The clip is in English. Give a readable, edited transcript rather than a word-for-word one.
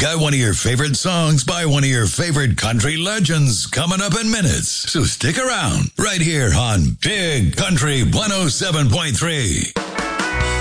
got one of your favorite songs by one of your favorite country legends coming up in minutes. So stick around right here on Big Country 107.3.